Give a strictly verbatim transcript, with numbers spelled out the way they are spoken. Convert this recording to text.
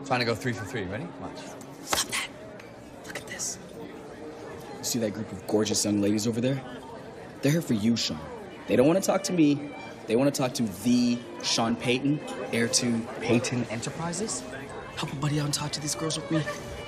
Trying to go three for three. Ready? Watch. Stop that. Look at this. You see that group of gorgeous young ladies over there? They're here for you, Sean. They don't want to talk to me. They want to talk to the Sean Payton, heir to Payton Enterprises. Help a buddy out and talk to these girls with me.